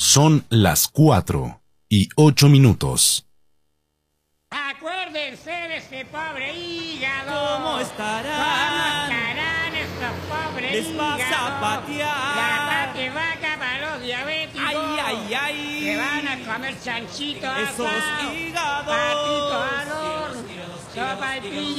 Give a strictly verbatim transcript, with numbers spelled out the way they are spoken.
Son las cuatro y ocho minutos. Acuérdense de ese pobre hígado. ¿Cómo estarán? ¿Cómo estarán estos pobres Les va a hígados? zapatear. La pate vaca para los diabéticos. Ay, ay, ay. Que van a comer chanchito Esos asado, hígados. patito al horno, sopa y pillo.